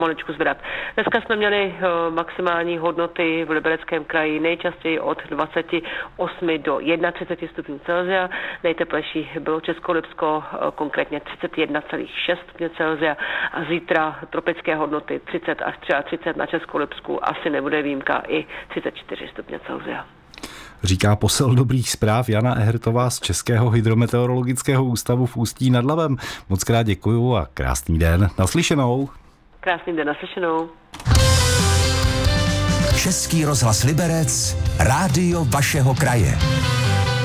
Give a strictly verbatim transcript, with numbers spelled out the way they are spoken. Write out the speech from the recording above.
maličku zvedat. Dneska jsme měli maximální hodnoty v Libereckém kraji nejčastěji od dvacet osm do třicet jedna stupňů Celsia. Nejteplejší bylo Českolipsko, konkrétně třicet jedna celá šest stupňů Celsia a zítra tropické hodnoty třicet až třicet tři na Českolipsku. Asi nebude výjimka i třicet čtyři stupňů Celsia. Říká posel dobrých zpráv Jana Ehrtová z Českého hydrometeorologického ústavu v Ústí nad Labem. Moc krát děkuju a krásný den. Naslyšenou. Krásný den, naslyšenou. Český rozhlas Liberec, rádio vašeho kraje.